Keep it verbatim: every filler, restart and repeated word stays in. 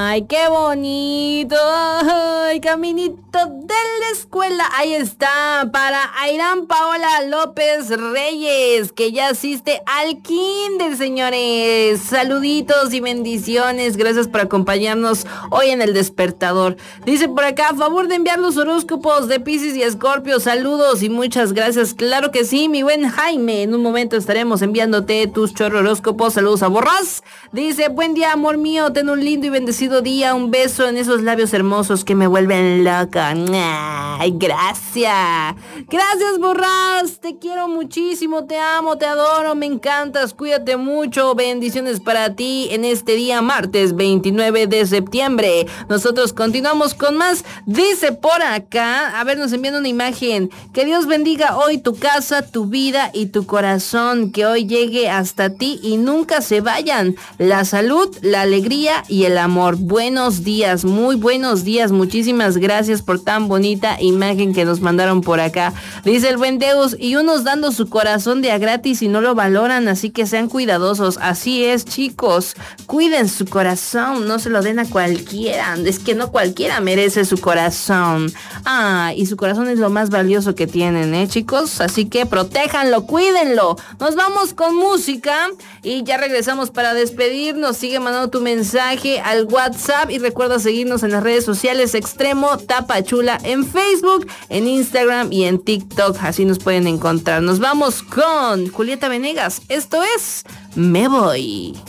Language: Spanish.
Ay, qué bonito. Ay, caminito de la escuela. Ahí está, para Airán Paola López Reyes, que ya asiste al kinder, señores. Saluditos y bendiciones. Gracias por acompañarnos hoy en el despertador. Dice por acá, a favor de enviar los horóscopos de Piscis y Escorpio. Saludos y muchas gracias. Claro que sí, mi buen Jaime. En un momento estaremos enviándote tus chorro horóscopos. Saludos a Borrás. Dice, buen día, amor mío. Ten un lindo y bendecido día. Un beso en esos labios hermosos que me vuelven loca. Ay, gracias. Gracias, Borrás. Te quiero muchísimo. Te amo, te adoro. Me encantas. Cuídate mucho. Bendiciones para ti en este día, martes veintinueve de septiembre. Nosotros continuamos con más. Dice por acá, a ver, nos envían una imagen. Que Dios bendiga hoy tu casa, tu vida y tu corazón. Que hoy llegue hasta ti y nunca se vayan la salud, la alegría y el amor. Buenos días, muy buenos días. Muchísimas gracias por tan bonita imagen que nos mandaron por acá. Dice el buen Deus, y unos dando su corazón de a gratis y no lo valoran, así que sean cuidadosos. Así es, chicos, cuiden su corazón, no se lo den a cualquiera. Es que no cualquiera merece su corazón. Ah, y su corazón es lo más valioso que tienen, ¿eh, chicos? Así que protéjanlo, cuídenlo. Nos vamos con música y ya regresamos para despedirnos. Sigue mandando tu mensaje al WhatsApp y recuerda seguirnos en las redes sociales Extremo Tapachula en Facebook, en Instagram y en TikTok. Así nos pueden encontrar. Nos vamos con Julieta Venegas. Esto es Me Voy.